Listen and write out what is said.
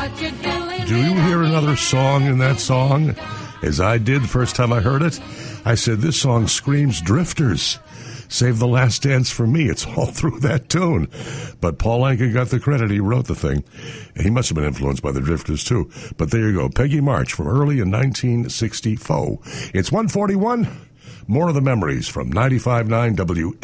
Do you hear another song in that song? As I did the first time I heard it, I said, this song screams Drifters. Save the Last Dance for Me. It's all through that tune. But Paul Anka got the credit. He wrote the thing. He must have been influenced by the Drifters, too. But there you go. Peggy March from early in 1964. It's 1:41. More of the memories from 95.9 WA.